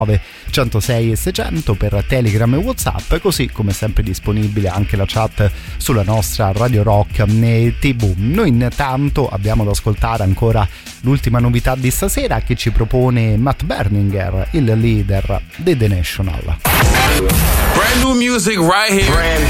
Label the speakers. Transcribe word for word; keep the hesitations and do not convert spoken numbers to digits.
Speaker 1: centosei e seicento per Telegram e WhatsApp, così come sempre disponibile anche la chat sulla nostra Radio Rock tivù. Noi intanto abbiamo da ascoltare ancora l'ultima novità di stasera che ci propone Matt Berninger, il leader dei The National.
Speaker 2: Brand new music right here. Brand